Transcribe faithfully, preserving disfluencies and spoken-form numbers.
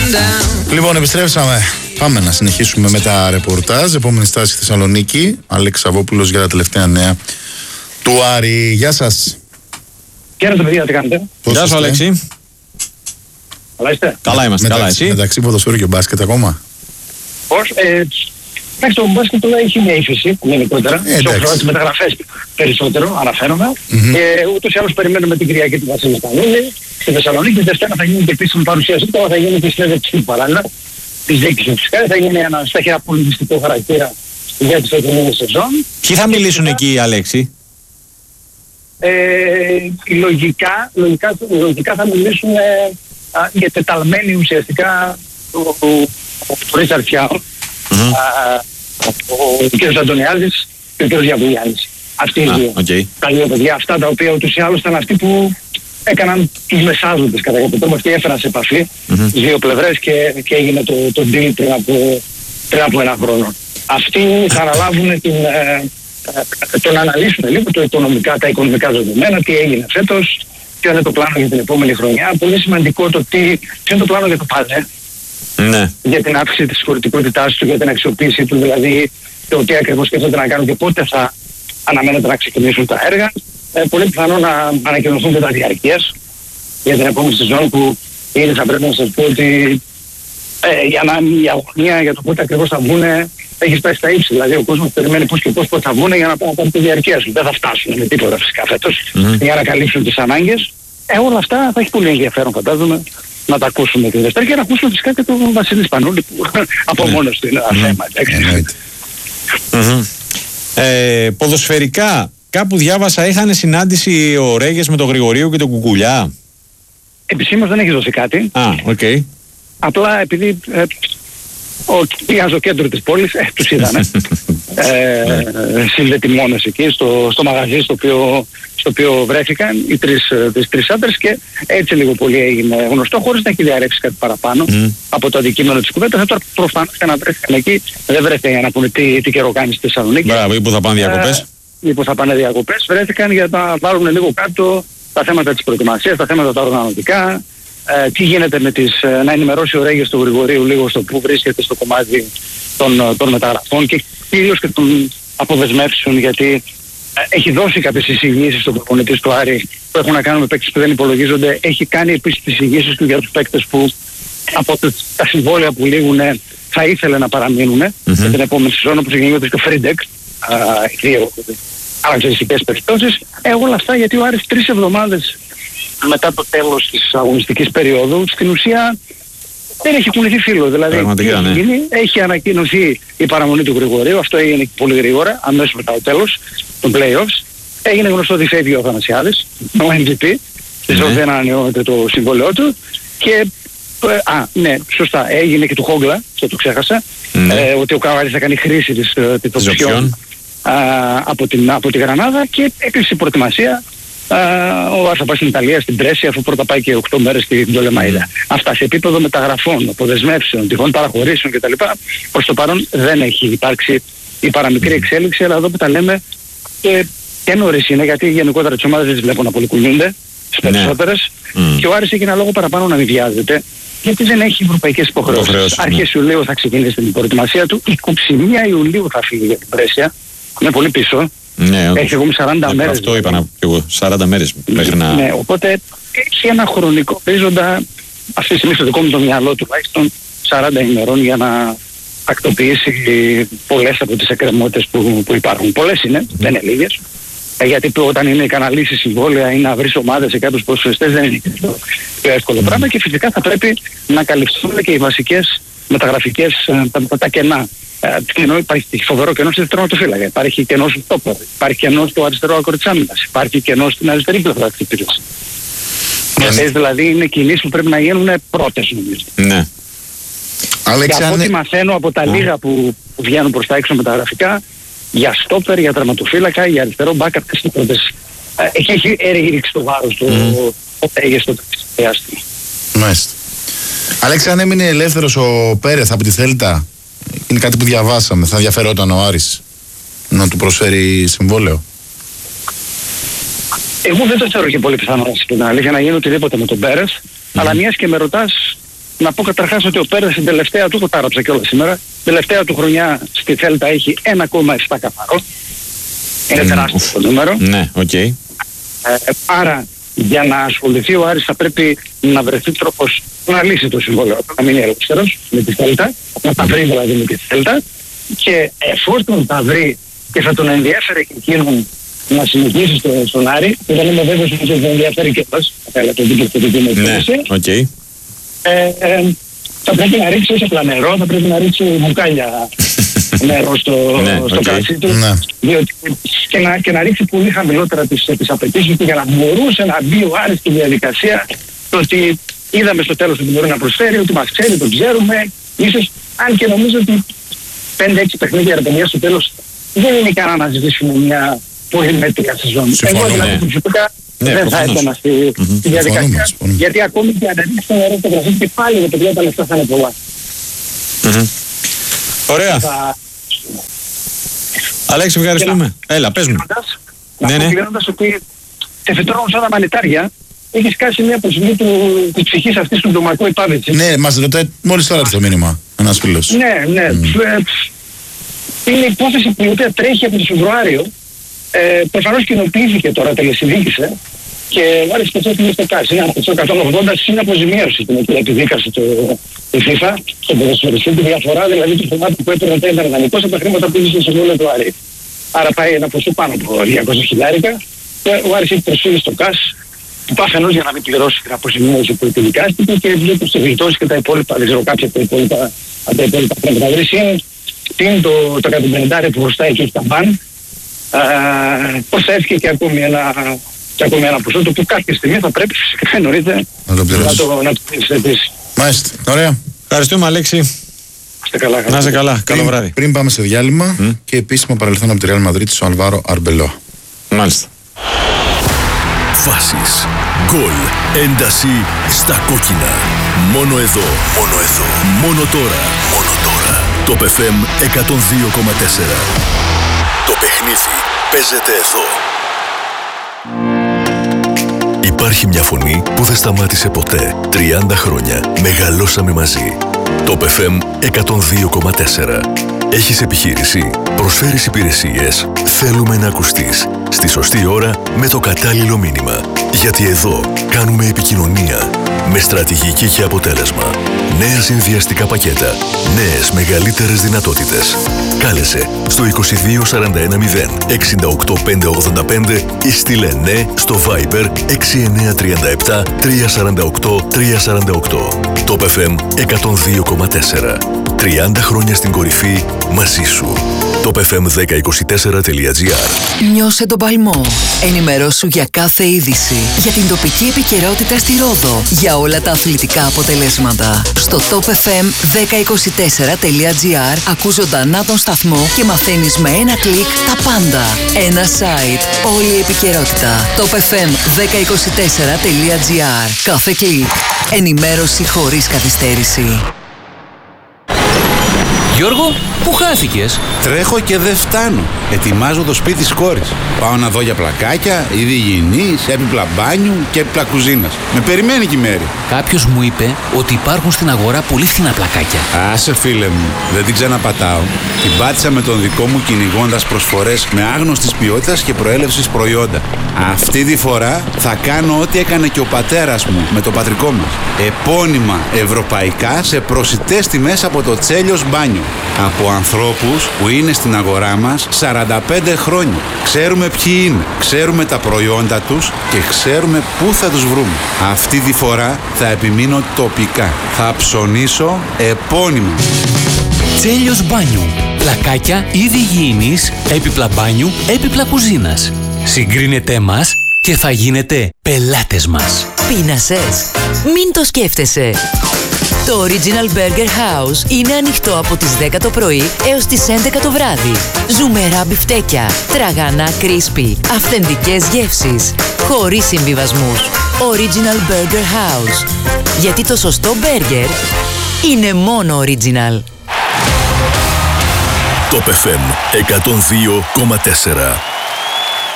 Λοιπόν, επιστρέψαμε. Πάμε να συνεχίσουμε με τα ρεπορτάζ. Επόμενη στάση Θεσσαλονίκη. Αλέξης Σαββόπουλος για τα τελευταία νέα του Άρη. Γεια σας. Γεια σας παιδιά, τι κάνετε? Γεια σου Αλέξη. Καλά είστε? Καλά είμαστε, μεταξύ, καλά εσύ? Μεταξύ ποδοσφαίρου και μπάσκετ ακόμα. Πώς? Ε, εντάξει, το μπάσκετ τώρα έχει μια ύφεση γενικότερα. Ε, σε ό,τι μεταγραφές περισσότερο αναφέρομαι. Mm-hmm. Και ούτως ή άλλως περιμένουμε την Κυριακή του Βασίλη Σπανούλη στη Θεσσαλονίκη. Τη Δευτέρα θα γίνει και επίσημη παρουσίαση. Τώρα θα γίνει και συνέντευξη του παράλληλα της διοίκησης φυσικά. Θα γίνει ένα σταχερά πολιτιστικό χαρακτήρα για τη φετινή σεζόν. Ποιοι θα μιλήσουν και εκεί, Αλέξη? Ε, λογικά, λογικά, λογικά θα μιλήσουν ε, α, για τεταλμένοι ουσιαστικά του Ρίτσαρντ Φιάου, ο κ. Αντωνιάδης και ο κ. Γιαβουλιάδης. Αυτοί οι δύο. Okay. Τα δύο παιδιά, αυτά τα οποία ούτως ή άλλως ήταν αυτοί που έκαναν τους μεσάζοντες κατά κάποιο τρόπο. Αυτοί έφεραν σε επαφή mm-hmm. τις δύο πλευρές και, και έγινε το, το deal πριν από, πριν από ένα χρόνο. Αυτοί θα αναλάβουν την, ε, ε, το να αναλύσουν λίγο το οικονομικά, τα οικονομικά δεδομένα, τι έγινε φέτος, ποιο είναι το πλάνο για την επόμενη χρονιά. Πολύ σημαντικό το τι, ποιο είναι το πλάνο για το ΠΑΔΕ. Ναι. Για την αύξηση της χωρητικότητάς του, για την αξιοποίησή του, δηλαδή το τι ακριβώς σκέφτονται να κάνουν και πότε θα αναμένεται να ξεκινήσουν τα έργα. Ε, πολύ πιθανό να ανακοινωθούν και τα διαρκείας για την επόμενη σεζόν, που ήδη θα πρέπει να σας πω ότι ε, για να η αγωνία για το πότε ακριβώς θα βγουν έχει φτάσει στα ύψη. Δηλαδή ο κόσμος περιμένει πώς και πώς, πώς θα βγουν για να πάρουν τη διαρκεία σου. Δεν θα φτάσουν με τίποτα φυσικά φέτος mm-hmm. για να καλύψουν τις ανάγκες. Ε, όλα αυτά θα έχει πολύ ενδιαφέρον φαντάζομαι να τα ακούσουμε τη Δευτέρα και να ακούσουμε φυσικά και τον Βασίλη Σπανούλη που από μόνος του είναι ένα θέμα. Ε, ποδοσφαιρικά, κάπου διάβασα είχαν συνάντηση ο Ρέγες με τον Γρηγορίου και τον Κουκουλιά. Επισήμως δεν έχει δώσει κάτι. Α, οκ. Okay. Απλά επειδή ε, πήγαν στο κέντρο της πόλης, ε, τους είδανε. ε, συνδετημόνες εκεί στο, στο μαγαζί στο οποίο, στο οποίο βρέθηκαν οι τρεις, τις τρεις άντρες και έτσι λίγο πολύ έγινε γνωστό, χωρίς να έχει διαρρεύσει κάτι παραπάνω mm. από το αντικείμενο της κουβέντας. Τώρα προφανώς και να βρέθηκαν εκεί, δεν βρέθηκαν για να πούνε τι, τι καιρό κάνει στη Θεσσαλονίκη. Μπράβο, ή που θα πάνε διακοπές. Ε, ή που θα πάνε διακοπές, βρέθηκαν για να βάλουν λίγο κάτω τα θέματα της προετοιμασίας, τα θέματα τα οργανωτικά. Ε, τι γίνεται με τις, ε, να ενημερώσει ο Ρέγες του Γρηγορίου λίγο στο που βρίσκεται στο κομμάτι των, των μεταγραφών και κυρίως και των αποδεσμεύσεων, γιατί ε, έχει δώσει κάποιες εισηγήσεις στον προπονητή του Άρη που έχουν να κάνουν με παίκτες που δεν υπολογίζονται. Έχει κάνει επίσης τις εισηγήσεις του για τους παίκτες που από το, τα συμβόλαια που λήγουν θα ήθελε να παραμείνουν mm-hmm. για την επόμενη σεζόν, όπως γίνεται και ο Φρίντεκ, δύο χαρακτηριστικές περιπτώσεις. Ε, όλα αυτά γιατί ο Άρης τρεις εβδομάδες μετά το τέλος της αγωνιστικής περίοδου στην ουσία δεν έχει κουνηθεί φύλλο. Δηλαδή ναι. γίνει, έχει ανακοινωθεί η παραμονή του Γρηγορίου, αυτό έγινε πολύ γρήγορα, αμέσως μετά το τέλος των play-offs. Έγινε γνωστό ότι φεύγει ο Αθανασιάδης, ο εμ βι πι, της οποίας δεν ανανεώνεται το συμβόλαιό του και ε, α, ναι, σωστά, έγινε και του Χόγκλα, αυτό το ξέχασα, ναι. ε, ότι ο Καβάρης θα κάνει χρήση της, της οψιόν από, την, από τη Γρανάδα και έκλεισε η προετοιμασία. Uh, ο Άρης θα πάει στην Ιταλία, στην Τρέσσια, αφού πρώτα πάει και οκτώ μέρες στην Ντολεμαΐδα. Mm. Αυτά σε επίπεδο μεταγραφών, αποδεσμεύσεων, τυχόν παραχωρήσεων κτλ. Προς το παρόν δεν έχει υπάρξει η παραμικρή εξέλιξη, αλλά εδώ που τα λέμε και, και νωρίς είναι, γιατί γενικότερα τις ομάδες δεν τις βλέπω να πολυκουνιούνται, τις περισσότερες, mm. και ο Άρης έχει ένα λόγο παραπάνω να μην βιάζεται, γιατί δεν έχει ευρωπαϊκές υποχρεώσεις. Αρχές mm. Ιουλίου θα ξεκινήσει την προετοιμασία του, είκοσι μία Ιουλίου θα φύγει για την Πρέσσια, είναι πολύ πίσω. Ναι, έχει εγώ σαράντα μέρες. Αυτό είπα να πω εγώ, σαράντα μέρες μέχρι να... Ναι, οπότε έχει ένα χρονικό ορίζοντα, αυτή τη στιγμή στο δικό μου το μυαλό τουλάχιστον, σαράντα ημερών για να ακτοποιήσει πολλές από τις εκκρεμότητες που, που υπάρχουν. Πολλές είναι, mm. δεν είναι λίγες. Ε, γιατί όταν είναι καναλήσεις συμβόλαια ή να βρεις ομάδες σε κάποιους ποδοσφαιριστές δεν είναι πιο εύκολο mm. πράγμα και φυσικά θα πρέπει να καλυφθούν και οι βασικές μεταγραφικές τα, τα κενά. Uh, υπάρχει φοβερό κενό στη τερματοφύλακα, υπάρχει κενό στο τόπο, υπάρχει κενό στο αριστερό άκρο της άμυνας, υπάρχει κενό στην αριστερή πλευρά της επίθεσης. Αυτές δηλαδή είναι κινήσεις που πρέπει να γίνουν πρώτες νομίζω. Ναι. Και από ό,τι μαθαίνω από τα λίγα που, που βγαίνουν προς τα έξω μεταγραφικά, για στόπερ, για τερματοφύλακα, για αριστερό μπακ, αυτές είναι πρώτες. Έχει, έχει έριξει το βάρος του ο Ρέγες στο διάστημα. Μάλιστα. Αλέξη, αν έμεινε ελεύθερος ο Πέρεθ από τη Θέλτα, είναι κάτι που διαβάσαμε, θα ενδιαφερόταν ο Άρης να του προσφέρει συμβόλαιο? Εγώ δεν το θεωρώ και πολύ πιθανό να σου πω την αλήθεια να γίνει οτιδήποτε με τον Πέρεθ, mm. αλλά μιας και με ρωτάς, να πω καταρχάς ότι ο Πέρες την τελευταία του, το τάραψα κιόλας σήμερα, τελευταία του χρονιά στη Θέλτα έχει ένα κόμμα επτά καθαρό. Είναι mm. τεράστιο το νούμερο. Ναι, οκ. Okay. Ε, άρα για να ασχοληθεί ο Άρης θα πρέπει να βρεθεί τρόπος να λύσει το συμβόλαιο, να μείνει ελεύθερος με τη Θέλτα, να τα βρει δηλαδή με τη Θέλτα, και εφόσον τα βρει και θα τον ενδιαφέρει και εκείνον να συνεχίσει στο, στον Άρη, και δεν είμαι βέβαιος ότι τον ενδιαφέρει και μας, θα έλεγα το δίκαιο και το δίκαιο. Ναι, οκ. Okay. Ε, ε, θα πρέπει να ρίξει όσο νερό, θα πρέπει να ρίξει μπουκάλια νερό στο, ναι, στο okay. κρασί του, ναι. διότι, και, να, και να ρίξει πολύ χαμηλότερα τις, τις απαιτήσεις του για να μπορούσε να μπει ο Άρης στη διαδικασία, το ότι είδαμε στο τέλος ότι μπορεί να προσφέρει, ότι μας ξέρει, το ξέρουμε, ίσως, αν και νομίζω ότι πέντε έξι παιχνίδια αρπενία στο τέλος δεν είναι ικανά να ζητήσουμε μια πολύ μέτρια σεζόν. Εγώ δηλαδή προσωπικά ναι, δεν θα έτομα στη, mm-hmm. στη διαδικασία. Συμφωνούμε. Γιατί ακόμη και αν ρίξει το νερό στο κρασί και πάλι με παιδιά τα λεφτά θα είναι πολλά. Mm-hmm. Ωραία. Θα... Αλέξη, ευχαριστούμε. Να... Έλα, πες μου. Να ναι, ναι. Κλείνοντας ότι σε φυτρώνουν σαν τα μανιτάρια, έχει σκάσει μια προσοχή του, της ψυχής αυτής του ντομακού υπάδετσι. Ναι, μας ρωτάει μόλις τώρα το μήνυμα ένας φίλος. Ναι, ναι. Mm. Είναι υπόθεση που η οποία τρέχει από το Φεβρουάριο. Ε, προφανώς κοινοποιήθηκε τώρα, τελεσυνδίκησε, και ο Άρης Πετσό πήγε στο ΚΑΣ. Είναι από το εκατόν ογδόντα συν αποζημίωση την οποία επιδίκασε το, η FIFA στον ποδοσφαιριστή, τη διαφορά δηλαδή του θεμάτου που έπαιρνε τα ιδανικό από τα χρήματα που είχε στο συμβόλαιο του Άρη. Άρα πάει ένα ποσό πάνω από διακόσια χιλιάρικα, και ο Άρης έχει προσφύγει στο ΚΑΣ, που πάθαινος για να μην πληρώσει την αποζημίωση που επιδικάστηκε, και βγήκε προς τη γλιτώση και τα υπόλοιπα, δεν ξέρω κάποια από τα υπόλοιπα, από τα υπόλοιπα πρέπει να βρει. Είναι το, το εκατομμυριάρι που χρωστάει εκεί στα μπαν. Uh, προσέφηκε και ακόμη ένα, και ακόμη ένα ποσό, το που κάποια στιγμή θα πρέπει φυσικά εννοείται να το πληρώσει. Μάλιστα, ωραία. Ευχαριστούμε, Αλέξη. Είστε καλά. Να είστε καλά. Καλό πριν, βράδυ. Πριν πάμε σε διάλειμμα mm. και επίσημο παρελθόν από τη Real Madrid στον Αλβάρο Αρμπελό. Μάλιστα. Φάσεις, γκολ, ένταση στα κόκκινα. Μόνο εδώ, μόνο εδώ, μόνο τώρα, μόνο τώρα. Το εφ εμ εκατόν δύο κόμμα τέσσερα. Το παιχνίδι παίζεται εδώ. Υπάρχει μια φωνή που δεν σταμάτησε ποτέ. τριάντα χρόνια μεγαλώσαμε μαζί. Το εφ εμ εκατόν δύο κόμμα τέσσερα. Έχεις επιχείρηση, προσφέρεις υπηρεσίες, θέλουμε να ακουστείς. Στη σωστή ώρα με το κατάλληλο μήνυμα. Γιατί εδώ κάνουμε επικοινωνία με στρατηγική και αποτέλεσμα. Νέα συνδυαστικά πακέτα, νέες μεγαλύτερες δυνατότητες. Κάλεσε στο είκοσι δύο σαράντα ένα μηδέν εξήντα οκτώ πεντακόσια ογδόντα πέντε ή στείλε ναι στο Viber έξι εννιά τρία επτά τρία τέσσερα οκτώ τρία τέσσερα οκτώ. Το εφ εμ εκατόν δύο κόμμα τέσσερα. τριάντα χρόνια στην κορυφή μαζί σου. Το εφ εμ δέκα είκοσι τέσσερα τελεία τζι άρ. Νιώσε τον παλμό. Ενημερώσου για κάθε είδηση. Για την τοπική επικαιρότητα στη Ρόδο. Για όλα τα αθλητικά αποτελέσματα. Στο top εφ εμ δέκα είκοσι τέσσερα τελεία τζι άρ ακούς ζωντανά τον σταθμό και μαθαίνεις με ένα κλικ τα πάντα. Ένα site. Όλη η επικαιρότητα. top εφ εμ δέκα είκοσι τέσσερα τελεία τζι άρ. Κάθε κλικ. Ενημέρωση χωρίς καθυστέρηση. Γιώργο, πού χάθηκες? Τρέχω και δεν φτάνω. Ετοιμάζω το σπίτι της κόρης. Πάω να δω για πλακάκια, είδη υγιεινής, έπιπλα μπάνιου και έπιπλα κουζίνας. Με περιμένει και η Μέρη. Κάποιος μου είπε ότι υπάρχουν στην αγορά πολύ φθηνά πλακάκια. Άσε φίλε μου, δεν την ξαναπατάω. Την πάτησα με τον δικό μου κυνηγώντας προσφορές με άγνωστης ποιότητας και προέλευσης προϊόντα. Αυτή τη φορά θα κάνω ό,τι έκανε και ο πατέρας μου με το πατρικό μας. Επώνυμα ευρωπαϊκά σε προσιτές τιμές από το Τσέλιος Μπάνιο. Από ανθρώπους που είναι στην αγορά μας σαράντα πέντε χρόνια. Ξέρουμε ποιοι είναι, ξέρουμε τα προϊόντα τους και ξέρουμε πού θα τους βρούμε. Αυτή τη φορά θα επιμείνω τοπικά. Θα ψωνίσω επώνυμα. Τσέλιος Μπάνιου. Πλακάκια, είδη υγιεινής, έπιπλα μπάνιου, έπιπλα κουζίνας. Συγκρίνετε μας και θα γίνετε πελάτες μας. Πείνασες? Μην το σκέφτεσαι. Το Original Burger House είναι ανοιχτό από τις δέκα το πρωί έως τις έντεκα το βράδυ. Ζουμερά μπιφτέκια, τραγανά κρίσπι, αυθεντικές γεύσεις, χωρίς συμβιβασμούς. Original Burger House. Γιατί το σωστό μπέργκερ είναι μόνο original. Το εφ εμ εκατόν δύο κόμμα τέσσερα.